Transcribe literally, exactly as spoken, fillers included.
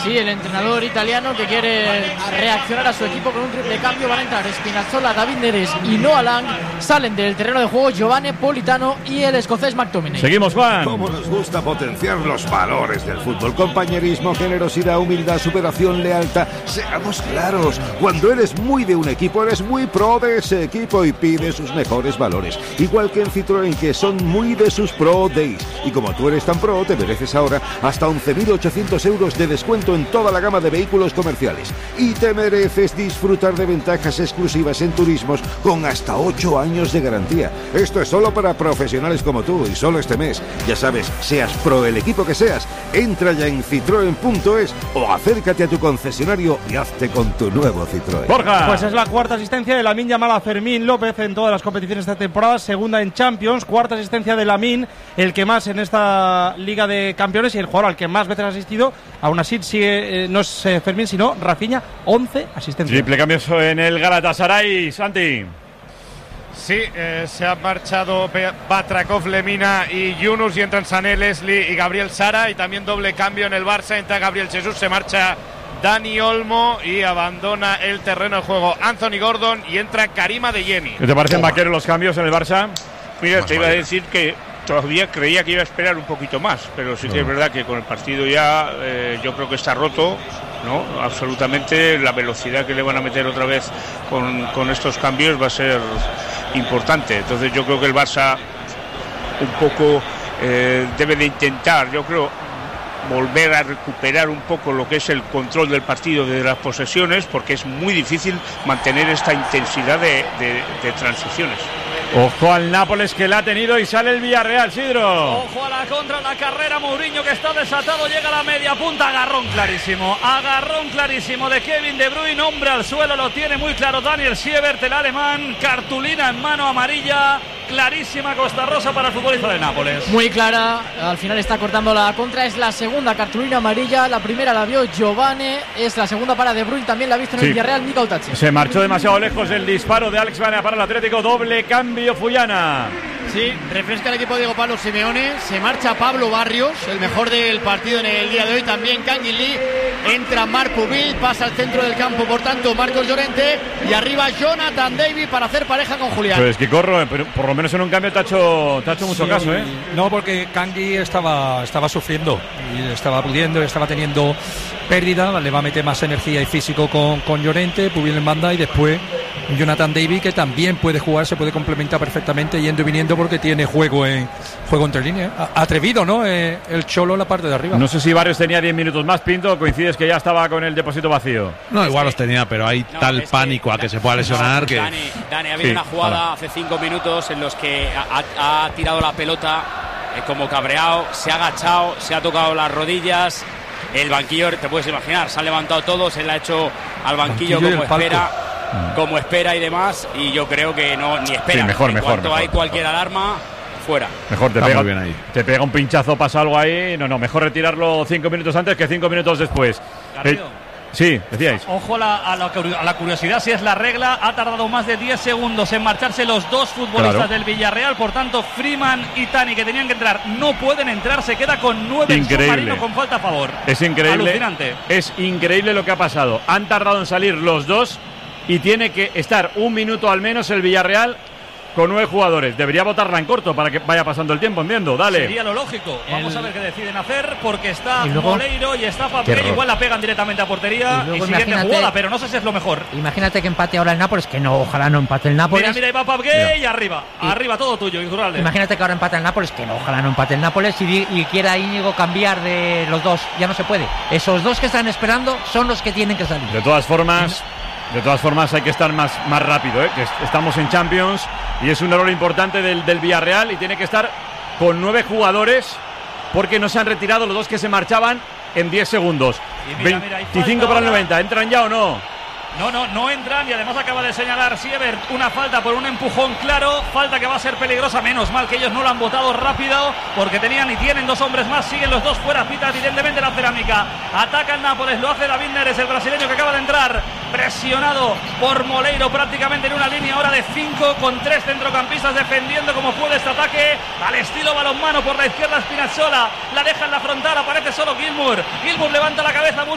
Sí, el entrenador italiano que quiere reaccionar a su equipo con un triple cambio. Van a entrar Spinazzola, David Neres y Noah Lang. Salen del terreno de juego Giovanni Politano y el escocés McTominay. Seguimos, Juan. Cómo nos gusta potenciar los valores del fútbol. Compañerismo, generosidad, humildad, superación, lealtad. Seamos claros, cuando eres muy de un equipo, eres muy pro de ese equipo y pide sus mejores valores. Igual que en Citroën, que son muy de sus Pro Days. Y como tú eres tan pro, te mereces ahora hasta once mil ochocientos euros de descuento en toda la gama de vehículos comerciales. Y te mereces disfrutar de ventajas exclusivas en turismos con hasta ocho años de garantía. Esto es solo para profesionales como tú y solo este mes. Ya sabes, seas pro el equipo que seas, entra ya en citroen punto es o acércate a tu concesionario y hazte con tu nuevo Citroën. Borja. Pues es la cuarta asistencia de Lamine Yamal a Fermín López en todas las competiciones de esta temporada, segunda en Champions, cuarta asistencia de Lamine, el que más en esta Liga de Campeones y el jugador al que más veces ha asistido. Aún así sigue, eh, no es eh, Fermín sino Rafinha, once asistencias. Triple cambio en el Galatasaray, Santi. Sí, eh, se han marchado Batrakov, Lemina y Yunus y entran Sané, Leslie y Gabriel Sara, y también doble cambio en el Barça, entra Gabriel Jesús, se marcha Dani Olmo y abandona el terreno de juego Anthony Gordon y entra Karim Adeyemi. ¿Qué te parecen vaqueros los cambios en el Barça? Mira, te iba a decir que todavía creía que iba a esperar un poquito más, pero sí que es verdad que con el partido ya eh, yo creo que está roto, ¿no? Absolutamente, la velocidad que le van a meter otra vez con, con estos cambios va a ser importante. Entonces yo creo que el Barça un poco eh, debe de intentar, yo creo, volver a recuperar un poco lo que es el control del partido de las posesiones, porque es muy difícil mantener esta intensidad de, de, de transiciones. Ojo al Nápoles que la ha tenido y sale el Villarreal, Sidro. Ojo a la contra, la carrera, Mourinho que está desatado, llega a la media punta, agarrón clarísimo, agarrón clarísimo de Kevin De Bruyne, hombre al suelo, lo tiene muy claro Daniel Siebert, el alemán, cartulina en mano amarilla, clarísima Costa Rosa para el futbolista de Nápoles. Muy clara, al final está cortando la contra, es la segunda cartulina amarilla, la primera la vio Giovane, es la segunda para De Bruyne, también la ha visto en sí. el Villarreal, Mikel Otachi. Se marchó demasiado lejos el disparo de Alex Baena para el Atlético, doble cambio Fuyana. Sí, refresca el equipo de Diego Pablo Simeone, se marcha Pablo Barrios, el mejor del partido en el día de hoy, también Kangin Lee, entra Marc Pubil, pasa al centro del campo, por tanto Marcos Llorente, y arriba Jonathan David para hacer pareja con Julián. Pues que corro, pero por lo menos en un cambio te ha hecho, te ha hecho mucho sí, caso, ¿eh? No, porque Kangui estaba, estaba sufriendo, y estaba pudiendo, estaba teniendo pérdida, le va a meter más energía y físico con, con Llorente, Pubil en banda y después Jonathan David, que también puede jugar, se puede complementar perfectamente yendo y viniendo porque tiene juego en juego entre líneas. Atrevido, ¿no? Eh, el Cholo en la parte de arriba. No sé si Barrios tenía diez minutos más, Pinto, coincides que ya estaba con el depósito vacío. No, igual los tenía, pero hay no, tal pánico que, a que se pueda lesionar no, que... Dani, Dani, ha habido sí, una jugada vale. hace cinco minutos en los que ha, ha tirado la pelota eh, como cabreado, se ha agachado, se ha tocado las rodillas, el banquillo, te puedes imaginar, se han levantado todos, él ha hecho al banquillo, banquillo como espera... como espera y demás, y yo creo que no ni espera. Sí, mejor, en mejor, cuanto mejor, hay cualquier mejor. alarma, fuera. Mejor te pega, bien ahí. te pega un pinchazo, pasa algo ahí. No, no, mejor retirarlo cinco minutos antes que cinco minutos después. Eh, sí, decíais. Ojo a la, a, la, a la curiosidad, si es la regla, ha tardado más de diez segundos en marcharse los dos futbolistas claro. del Villarreal, por tanto Freeman y Tani, que tenían que entrar, no pueden entrar, se queda con nueve en Submarino con falta a favor. Es increíble. Alucinante. Es increíble lo que ha pasado. Han tardado en salir los dos y tiene que estar un minuto al menos el Villarreal con nueve jugadores. Debería votarla en corto para que vaya pasando el tiempo, entiendo. Dale. Sería lo lógico. Vamos el... a ver qué deciden hacer, porque está ¿Y luego? Moleiro y está Fabio. Igual la pegan directamente a portería y, y siguiente jugada, pero no sé si es lo mejor. Imagínate que empate ahora el Nápoles, que no, ojalá no empate el Nápoles. Mira, mira, y va Fabio y arriba. Y... Arriba, todo tuyo, Iturralde. Imagínate que ahora empate el Nápoles, que no, ojalá no empate el Nápoles y, y quiera Íñigo cambiar de los dos. Ya no se puede. Esos dos que están esperando son los que tienen que salir. De todas formas... De todas formas hay que estar más, más rápido, ¿eh? Que estamos en Champions y es un error importante del, del Villarreal y tiene que estar con nueve jugadores porque no se han retirado los dos que se marchaban en diez segundos. Y mira, mira, veinticinco para el noventa, ¿entran ya o no? No, no, no entran y además acaba de señalar Siebert una falta por un empujón claro, falta que va a ser peligrosa, menos mal que ellos no lo han votado rápido porque tenían y tienen dos hombres más, siguen los dos fuera, pita evidentemente la Cerámica, ataca el Nápoles, lo hace David Neres, el brasileño que acaba de entrar, presionado por Moleiro prácticamente en una línea ahora de cinco con tres centrocampistas defendiendo como puede este ataque, al estilo balonmano por la izquierda Spinazzola, la deja en la frontal, aparece solo Gilmour, Gilmour levanta la cabeza,